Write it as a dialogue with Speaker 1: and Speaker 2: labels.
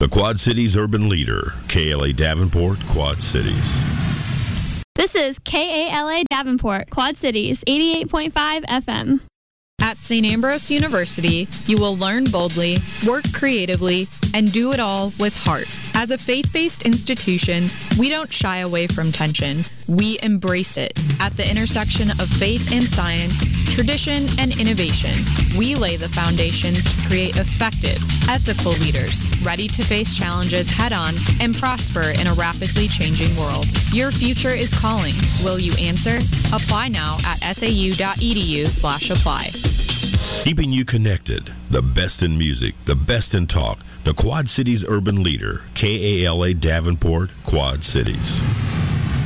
Speaker 1: The Quad Cities urban leader, KLA Davenport, Quad Cities.
Speaker 2: This is KALA Davenport, Quad Cities, 88.5 FM.
Speaker 3: At St. Ambrose University, you will learn boldly, work creatively, and do it all with heart. As a faith-based institution, we don't shy away from tension. We embrace it. At the intersection of faith and science, tradition and innovation, we lay the foundations to create effective, ethical leaders, ready to face challenges head-on and prosper in a rapidly changing world. Your future is calling. Will you answer? Apply now at sau.edu/apply.
Speaker 1: Keeping you connected, the best in music, the best in talk, the Quad Cities urban leader, KALA Davenport, Quad Cities.